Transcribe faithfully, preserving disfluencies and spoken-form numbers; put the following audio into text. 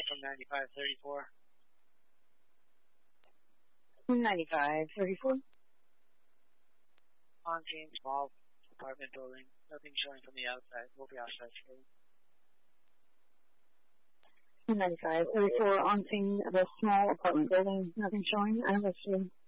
from ninety-five thirty-four. ninety-five thirty-four. On scene, small apartment building. Nothing showing from the outside. We'll be outside soon. ninety-five thirty-four, on scene of a small apartment building. Nothing showing. I understand.